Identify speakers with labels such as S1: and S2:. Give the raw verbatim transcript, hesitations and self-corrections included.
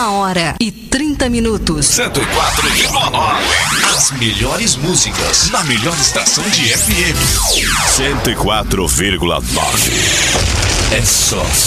S1: Uma hora e trinta minutos.
S2: cento e quatro vírgula nove. As melhores músicas na melhor estação de F M. cento e quatro vírgula nove. É só